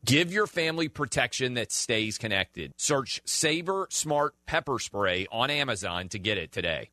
Give your family protection that stays connected. Search Saver Smart Pepper Spray on Amazon to get it today.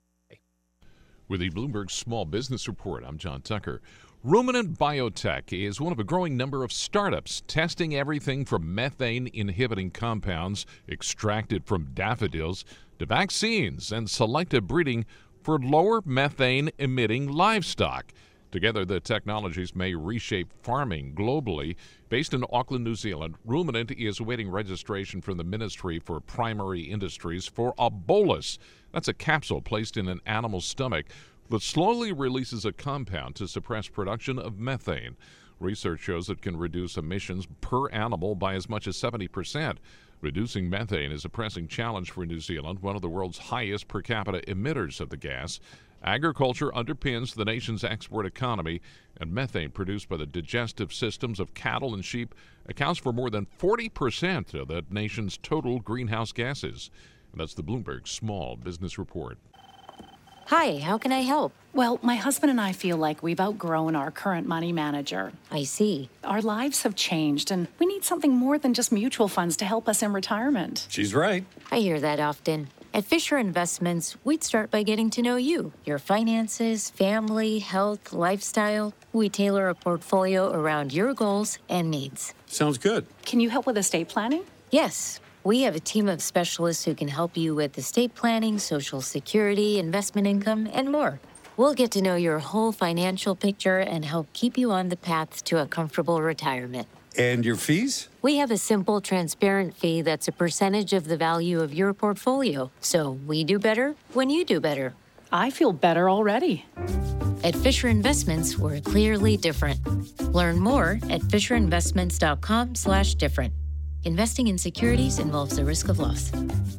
With the Bloomberg Small Business Report, I'm John Tucker. Ruminant Biotech is one of a growing number of startups testing everything from methane-inhibiting compounds extracted from daffodils to vaccines and selective breeding for lower methane-emitting livestock. Together, the technologies may reshape farming globally. Based in Auckland, New Zealand, Ruminant is awaiting registration from the Ministry for Primary Industries for a bolus. That's a capsule placed in an animal's stomach that slowly releases a compound to suppress production of methane. Research shows it can reduce emissions per animal by as much as 70%. Reducing methane is a pressing challenge for New Zealand, one of the world's highest per capita emitters of the gas. Agriculture underpins the nation's export economy, and methane produced by the digestive systems of cattle and sheep accounts for more than 40% of the nation's total greenhouse gases. And that's the Bloomberg Small Business Report. Hi, how can I help? Well, my husband and I feel like we've outgrown our current money manager. I see. Our lives have changed, and we need something more than just mutual funds to help us in retirement. She's right. I hear that often. At Fisher Investments, we'd start by getting to know you, your finances, family, health, lifestyle. We tailor a portfolio around your goals and needs. Sounds good. Can you help with estate planning? Yes. We have a team of specialists who can help you with estate planning, Social Security, investment income, and more. We'll get to know your whole financial picture and help keep you on the path to a comfortable retirement. And your fees? We have a simple, transparent fee that's a percentage of the value of your portfolio. So we do better when you do better. I feel better already. At Fisher Investments, we're clearly different. Learn more at fisherinvestments.com/different. Investing in securities involves the risk of loss.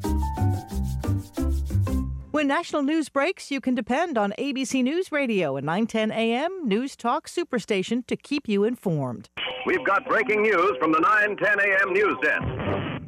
When national news breaks, you can depend on ABC News Radio and 910 AM News Talk Superstation to keep you informed. We've got breaking news from the 910 AM News Desk.